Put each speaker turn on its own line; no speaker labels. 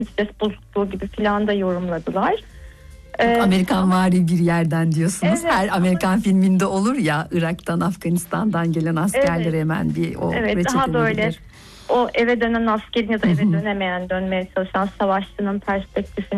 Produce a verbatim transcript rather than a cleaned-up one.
stres bozukluğu gibi filan da yorumladılar.
Amerikan vari bir yerden diyorsunuz.
Evet.
Her Amerikan filminde olur ya, Irak'tan, Afganistan'dan gelen askerlere
Evet.
hemen bir o
Evet,
reçete
daha böyle
verilir.
o eve dönen askerin ya da eve dönemeyen, dönmeye çalışan savaşçının perspektifini